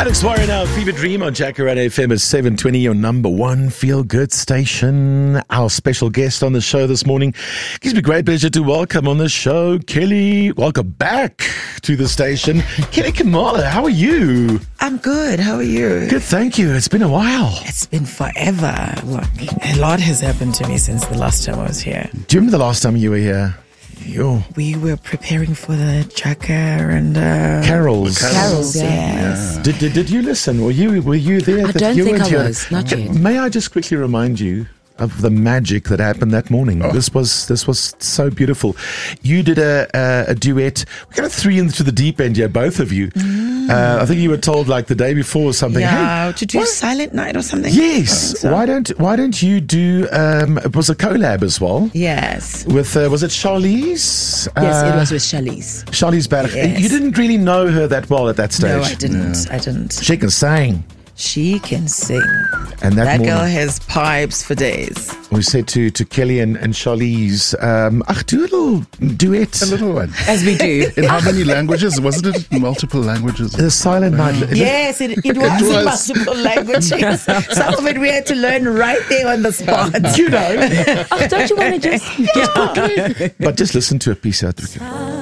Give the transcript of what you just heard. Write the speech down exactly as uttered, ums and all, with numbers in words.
Alex Warren, our Fever Dream on Jacaranda F M is seven twenty, your number one feel-good station. Our special guest on the show this morning. It gives me great pleasure to welcome on the show, Kelly. Welcome back to the station. Kelly Kamala, how are you? I'm good. How are you? Good, thank you. It's been a while. It's been forever. Look, a lot has happened to me since the last time I was here. Do you remember the last time you were here? Yo. We were preparing for the Chaka and uh, Carols. Carols, yes. Did, did did you listen? Were you were you there? I that don't you think weren't I here? was, not yet. May I just quickly remind you of the magic that happened that morning? Oh. This was this was so beautiful. You did a a, a duet. We kind of threw into the deep end here, both of you. Mm. Uh, I think you were told like the day before or something. Yeah, hey, to do what? Silent Night or something. Yes. So. Why don't Why don't you do? Um, it was a collab as well. Yes. With uh, was it Charlize? Yes, uh, it was with Charlize. Charlize Berg. Yes. You didn't really know her that well at that stage. No, I didn't. Yeah. I didn't. She can sing. She can sing. And that, that morning, girl has pipes for days. We said to, to Kelly and, and Charlize, um, ach, do a little duet. A little one. As we do. In how many languages? Wasn't it in multiple languages? The Silent Night. Yes, it, it was in multiple languages. Some of it we had to learn right there on the spot. You know. Oh, don't you want to just... But just listen to a piece out.